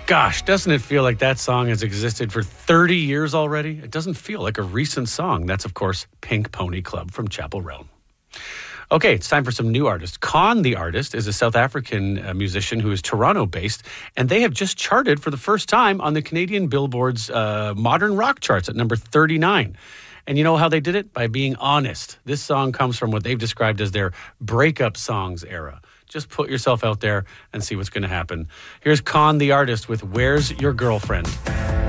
Gosh, doesn't it feel like that song has existed for 30 years already? It doesn't feel like a recent song. That's, of course, Pink Pony Club from Chapel Roan. Okay, it's time for some new artists. Khan, the artist, is a South African musician who is Toronto-based, and they have just charted for the first time on the Canadian Billboard's modern rock charts at number 39. And you know how they did it? By being honest. This song comes from what they've described as their breakup songs era. Just put yourself out there and see what's going to happen. Here's Khan, the artist, with Where's Your Girlfriend?